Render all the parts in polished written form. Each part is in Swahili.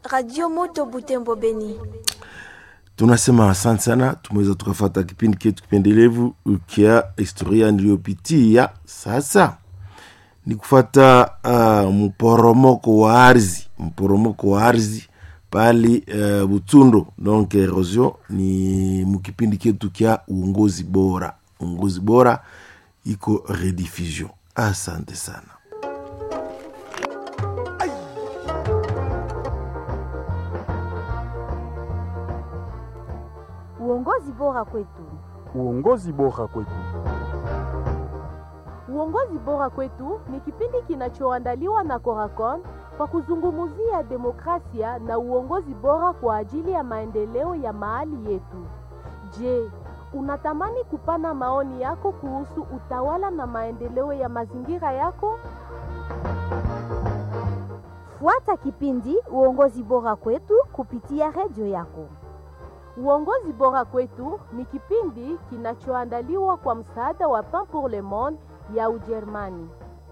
Radio Moto Butembo Beni. Tunasema asante sana, tumeweza tukafata kipindi chetu kipendelevu kia historia niliyopitia. Sasa ni kufata mporomoko wa ardhi pali Butundo. Donc erosion ni mkipindi chetu kia uongozi bora iko rediffusion. Asante sana. Uongozi bora kwetu. Uongozi bora kwetu. Uongozi bora kwetu ni kipindi kinachoandaliwa na Coracon kwa kuzungumzia demokrasia na uongozi bora kwa ajili ya maendeleo ya mahali yetu. Je, unatamani kupana maoni yako kuhusu utawala na maendeleo ya mazingira yako? Fuata kipindi Uongozi bora kwetu kupitia redio yako. Uongozi bora kwetu ni kipindi kinachoandaliwa kwa msaada wa Pain pour le Monde ya Ujerumani.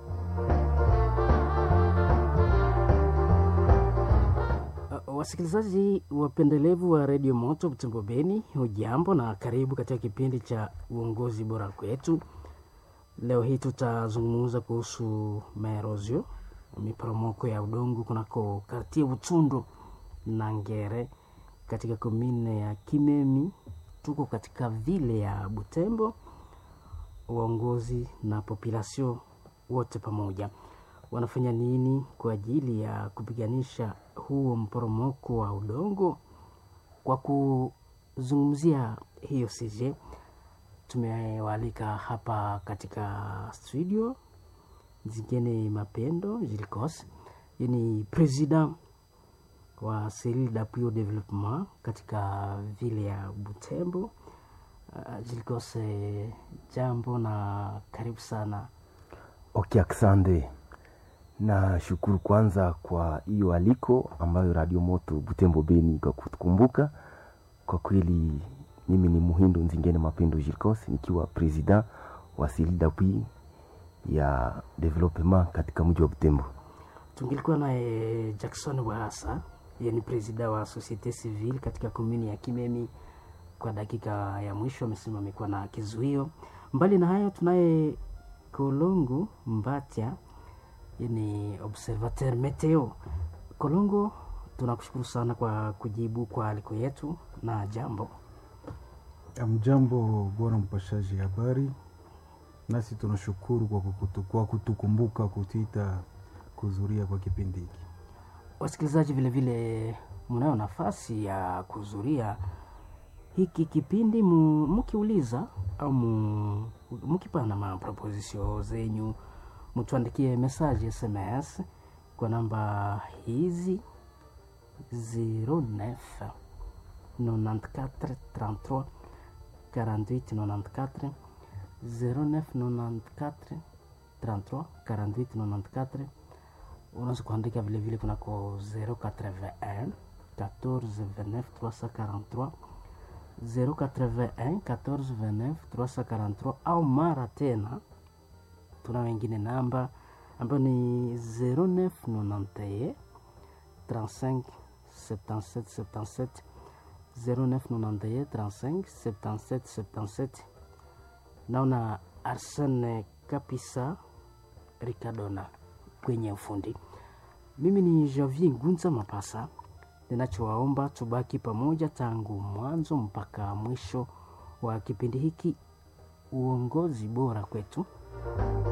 Wasikilizaji wapendelevu wa Radio Moto Butembo Beni, hujambo na karibu katika kipindi cha Uongozi bora kwetu. Leo hii tutazungumza kuhusu erosio, miporomoko ya udongo kunako kartie Butundo na Ngere katika komine ya Kimemi. Tuko katika vile ya Butembo. Uongozi na population wote pamoja wanafanya nini kwa ajili ya kupiganisha huo mporomoko wa udongo? Kwa kuzungumzia hiyo sije, tumewalika hapa katika studio Zingine Mapendo Jilkos, ni president wa Cellule d'appui au développement katika vile ya Butembo. Jilkos, jambo na karibu sana. Okay, asante. Na shukuru kwanza kwa hiyo aliko ambayo Radio Moto Butembo Beni kwa kutukumbuka. Kwa kweli mimi ni Muhindo Nzingine Mapendo Jilkos, nikiwa president wa Cellule d'appui ya development katika mji wa Butembo. Tungilikuwa na Jackson Wahasa, ni president wa Societe Civile katika komuni ya Kimemi. Kwa dakika ya mwisho amesema amekuwa na kizuio. Mbali na hayo tunaye Kolongo Mbatia, ni observateur meteo. Kolongo, tunakushukuru sana kwa kujibu kwa aliko yetu na jambo. Jambo bwana mpashaji habari. Nasi tunashukuru kwa kutukumbuka kutita kuzuria kwa kipindi hiki. Wasikilizaji vile vile mnayo nafasi ya kuzuria hiki kipindi, mkiuliza au mkipana maproposition zenyu, mtuandikie message SMS kwa namba hizi 09 94 33 48 94 09 94 33 48 94. Unaweza kuandika vile vile kunako 081 14 29 343 081 14 29 343, au mara tena tuna wengine namba ambayo ni 0991 35 77 77 0991 35 77 77. Naona Arsene Kapisa Ricardona kwenye ufundi. Mimi ni Javier Ngunza Mapasa. Ninachowaomba tubaki pamoja tangu mwanzo mpaka mwisho wa kipindi hiki, uongozi bora kwetu.